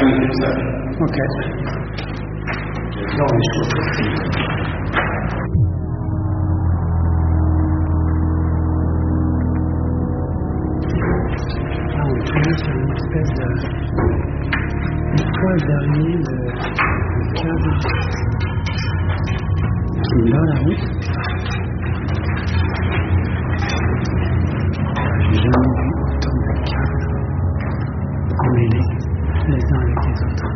c'est ça. Ok. Là, on est chaud. Là, on tourne sur une espèce de toile d'araignée de câble qui est dans la route.